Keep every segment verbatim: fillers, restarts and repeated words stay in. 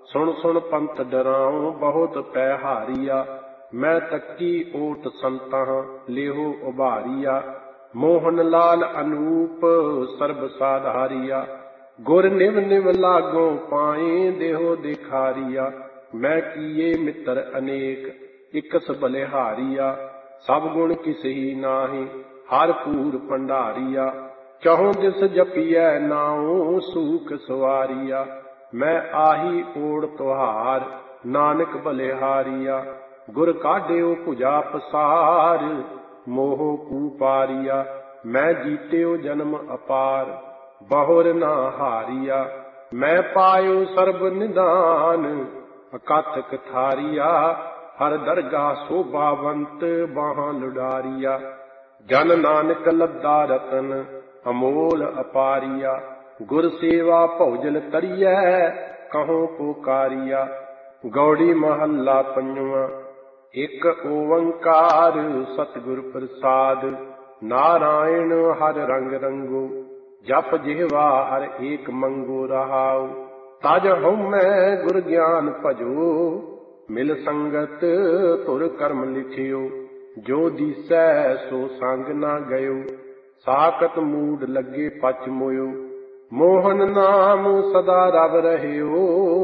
सुन सुन पंथ डराऊं बहुत पै हारिया। मैं तक्की ओट संतह लेहो उभारिया। मोहन लाल अनूप सर्ब साधारिया। गुर निव निव लागो पाए देहो दिखारिया। मैं किए मित्र अनेक इकस बलिहारिया। सब गुण किसही नाही हर पूर भंडारिया। चहुं दिस जपिए नाऊं सूख सवारिया। मैं आही ओड़ तुहार नानक बलिहारिया। गुर काढियो भुजा पसार मोह कूपारिया। मैं जीत्यो जन्म अपार बहुर ना हारिया। मैं पायो सर्ब निदान अकथक थारिया। हर दरगाह शोभावंत बाहां लुडारिया। जन नानक लद्दा रतन अमोल अपारिया। गुर सेवा भोजन तरियै कहो पुकारिया। गौड़ी महला पंजवां। एक ओंकार सतगुर प्रसाद। नारायण हर रंग रंगो जप जिह्वा हर एक मंगो रहाओ। तज हउमै गुर ज्ञान भजो मिल संगत तुर कर्म लिखियो। जो दिसै सो संग ना गयो साकत मूड लगे पच मोयो। मोहन नाम सदा रव रहियो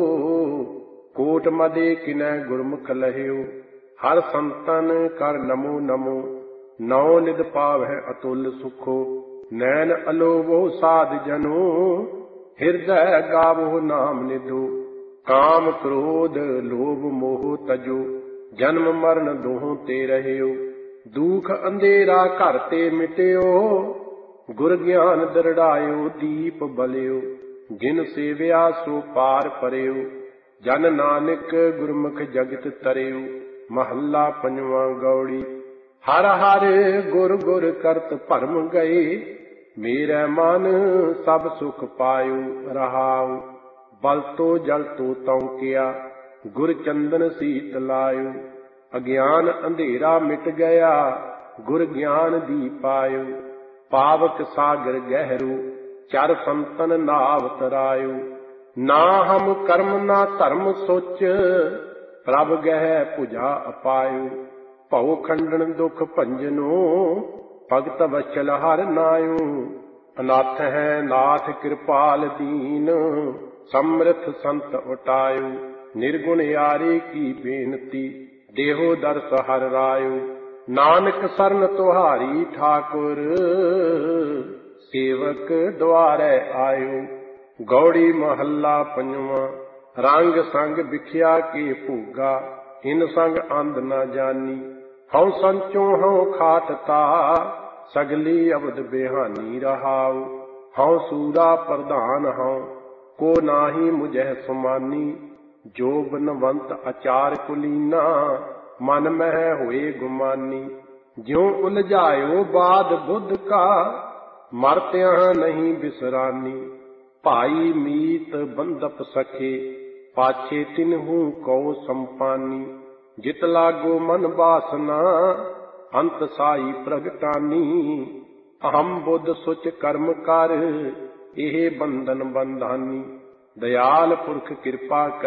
कोट मदे किनै गुरमुख लहियो। हर संतन कर नमो नमो नौ निध पावै अतुल सुखो। नैन अलोवो साध जनो हृदय गावो नाम निधो। काम क्रोध लोभ मोह तजो जन्म मरण दोहों ते रहियो। दुख अंधेरा घर ते मिटियो गुर ज्ञान दरड़ायो दीप बलियो। जिन सेविया सो पार परियो जन नानक गुरमुख जगत तरियो। महला पंजवां गौड़ी। हर हर गुर गुर करत भरम गए मेरे मन सब सुख पायो रहाओ। बल तो जल तो तौ किया गुर चंदन सीत लायो। अज्ञान अंधेरा मिट गया गुर ज्ञान दी पायो। पावक सागर गहरो चर संतन नाव तरायो। ना हम कर्म ना धर्म सोच प्रभ गह भुजा अपायो। भव खंडन दुख भंजनो भगत वचल हर नायो। अनाथ है नाथ कृपाल दीन समृथ संत उटायो। निर्गुण यारे की बेनती देहो दर्श हर रायो। नानक सरन तुहारी ठाकुर सेवक द्वारे आयो। गौड़ी महला पंजवां। रंग संग बिख्या के भोगा इन संग अंध न जानी। हऊँ संचो हऊँ खाटता सगली अवध बेहानी रहाओ। हऊँ सूरा प्रधान हऊँ को नाही मुझे सुमानी। जो बनवंत आचार कुलीना मन मह होए गुमानी। ज्यों उलझायो बाद बुद्ध का मरत्या नहीं बिसरानी। भाई मीत बंदप सखे पाछे तिन्हू कौ संपानी। जित लागो मन बासना अंत साई प्रगटानी। अहम बुद्ध सुच कर्म कर एह बंधन बंधानी। दयाल पुरख कृपा कर